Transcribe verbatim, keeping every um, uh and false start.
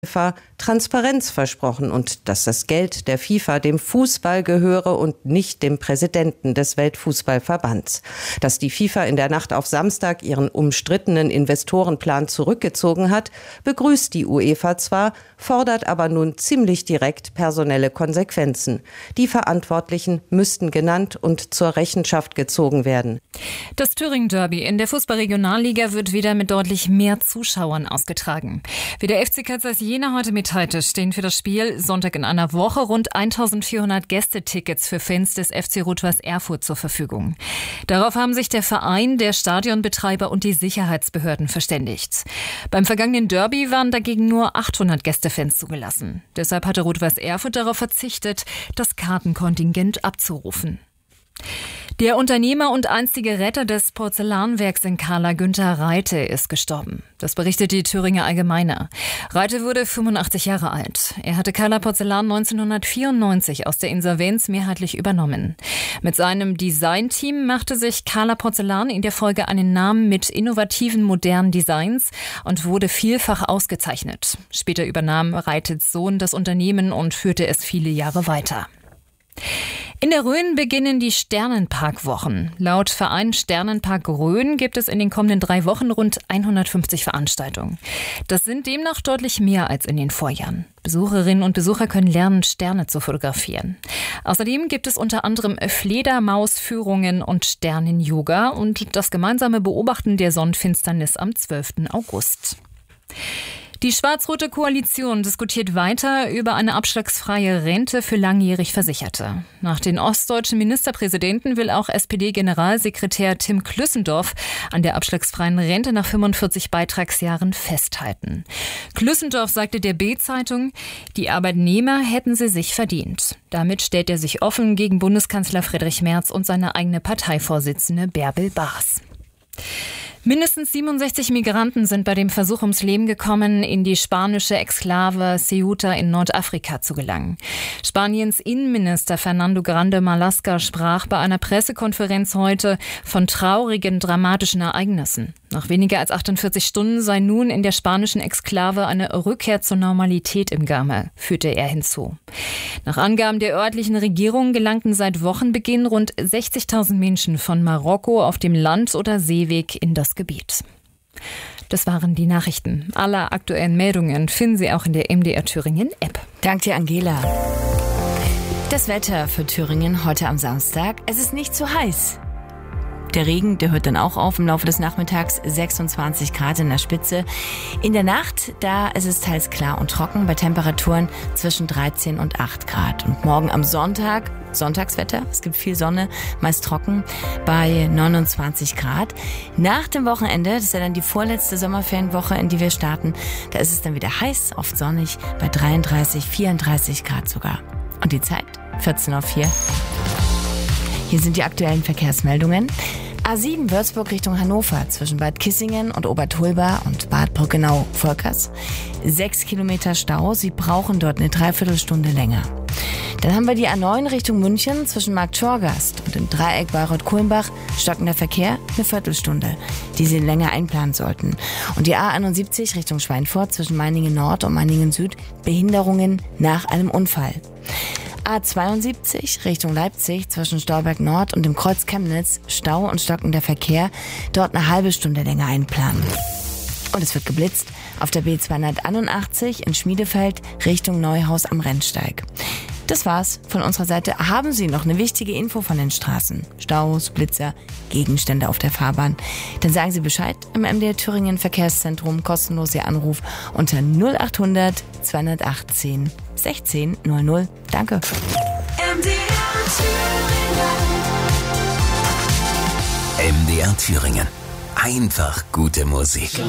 FIFA Transparenz versprochen und dass das Geld der FIFA dem Fußball gehöre und nicht dem Präsidenten des Weltfußballverbands. Dass die FIFA in der Nacht auf Samstag ihren umstrittenen Investorenplan zurückgezogen hat, begrüßt die UEFA zwar, fordert aber nun ziemlich direkt personelle Konsequenzen. Die Verantwortlichen müssten genannt und zur Rechenschaft gezogen werden. Das Thüringen-Derby in der Fußball-Regionalliga wird wieder mit deutlich mehr Zuschauern ausgetragen. Wie der F C Kansas Jena heute mitteilte, stehen für das Spiel Sonntag in einer Woche rund eintausendvierhundert Gästetickets für Fans des F C Rot-Weiß Erfurt zur Verfügung. Darauf haben sich der Verein, der Stadionbetreiber und die Sicherheitsbehörden verständigt. Beim vergangenen Derby waren dagegen nur achthundert Gästefans zugelassen. Deshalb hatte Rot-Weiß Erfurt darauf verzichtet, das Kartenkontingent abzurufen. Der Unternehmer und einstige Retter des Porzellanwerks in Kahla, Günther Reite, ist gestorben. Das berichtet die Thüringer Allgemeine. Reite wurde fünfundachtzig Jahre alt. Er hatte Kahla Porzellan neunzehnhundertvierundneunzig aus der Insolvenz mehrheitlich übernommen. Mit seinem Designteam machte sich Kahla Porzellan in der Folge einen Namen mit innovativen, modernen Designs und wurde vielfach ausgezeichnet. Später übernahm Reites Sohn das Unternehmen und führte es viele Jahre weiter. In der Rhön beginnen die Sternenparkwochen. Laut Verein Sternenpark Rhön gibt es in den kommenden drei Wochen rund hundertfünfzig Veranstaltungen. Das sind demnach deutlich mehr als in den Vorjahren. Besucherinnen und Besucher können lernen, Sterne zu fotografieren. Außerdem gibt es unter anderem Fledermausführungen und Sternen-Yoga und das gemeinsame Beobachten der Sonnenfinsternis am zwölften August. Die schwarz-rote Koalition diskutiert weiter über eine abschlagsfreie Rente für langjährig Versicherte. Nach den ostdeutschen Ministerpräsidenten will auch S P D-Generalsekretär Tim Klüssendorf an der abschlagsfreien Rente nach fünfundvierzig Beitragsjahren festhalten. Klüssendorf sagte der B-Zeitung, die Arbeitnehmer hätten sie sich verdient. Damit stellt er sich offen gegen Bundeskanzler Friedrich Merz und seine eigene Parteivorsitzende Bärbel Baas. Mindestens siebenundsechzig Migranten sind bei dem Versuch ums Leben gekommen, in die spanische Exklave Ceuta in Nordafrika zu gelangen. Spaniens Innenminister Fernando Grande Marlaska sprach bei einer Pressekonferenz heute von traurigen, dramatischen Ereignissen. Nach weniger als achtundvierzig Stunden sei nun in der spanischen Exklave eine Rückkehr zur Normalität im Gange, fügte er hinzu. Nach Angaben der örtlichen Regierung gelangten seit Wochenbeginn rund sechzigtausend Menschen von Marokko auf dem Land- oder Seeweg in das Gebiet. Das waren die Nachrichten. Alle aktuellen Meldungen finden Sie auch in der M D R Thüringen App. Danke dir, Angela. Das Wetter für Thüringen heute am Samstag. Es ist nicht zu heiß. Der Regen, der hört dann auch auf im Laufe des Nachmittags, sechsundzwanzig Grad in der Spitze. In der Nacht, da ist es teils klar und trocken bei Temperaturen zwischen dreizehn und acht Grad. Und morgen am Sonntag, Sonntagswetter, es gibt viel Sonne, meist trocken, bei neunundzwanzig Grad. Nach dem Wochenende, das ist ja dann die vorletzte Sommerferienwoche, in die wir starten, da ist es dann wieder heiß, oft sonnig, bei dreiunddreißig, vierunddreißig Grad sogar. Und die Zeit? vierzehn Uhr vier. Hier sind die aktuellen Verkehrsmeldungen. A sieben Würzburg Richtung Hannover zwischen Bad Kissingen und Obertolba und Bad Brückenau-Volkers. Sechs Kilometer Stau, Sie brauchen dort eine Dreiviertelstunde länger. Dann haben wir die A neun Richtung München zwischen Marktschorgast und dem Dreieck Bayreuth-Kulmbach. Stockender Verkehr, eine Viertelstunde, die Sie länger einplanen sollten. Und die A einundsiebzig Richtung Schweinfurt zwischen Meiningen Nord und Meiningen Süd. Behinderungen nach einem Unfall. A zweiundsiebzig Richtung Leipzig zwischen Stolberg Nord und dem Kreuz Chemnitz, Stau und stockender Verkehr, dort eine halbe Stunde länger einplanen. Und es wird geblitzt auf der B zweihunderteinundachtzig in Schmiedefeld Richtung Neuhaus am Rennsteig. Das war's von unserer Seite. Haben Sie noch eine wichtige Info von den Straßen? Staus, Blitzer, Gegenstände auf der Fahrbahn? Dann sagen Sie Bescheid im M D R Thüringen Verkehrszentrum. Kostenlos Ihr Anruf unter null achthundert zweihundertachtzehn sechzehn null null. Danke. M D R Thüringen. M D R Thüringen. Einfach gute Musik.